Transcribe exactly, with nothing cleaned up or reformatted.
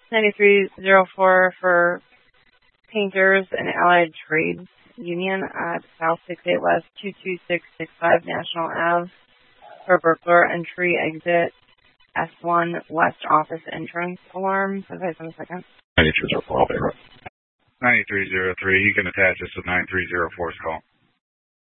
ninety-three oh four for Painters and Allied Trades Union at South sixty-eight West two two six six five National Avenue for burglar entry exit S one West Office Entrance Alarm. Advise on a second. ninety-three oh four, I'll be right. ninety-three oh three, you can attach this to nine three oh four's call.